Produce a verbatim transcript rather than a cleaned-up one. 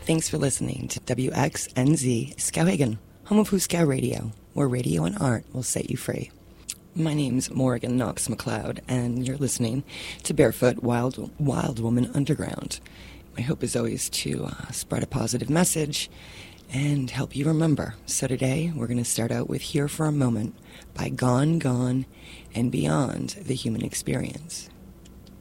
Thanks for listening to W X N Z Skowhegan, home of Huskow Radio, where radio and art will set you free. My name's Morgan Knox McLeod, and you're listening to Barefoot Wild, Wild Woman Underground. My hope is always to uh, spread a positive message and help you remember. So today, we're going to start out with Here for a Moment by Gone, Gone, and Beyond the Human Experience.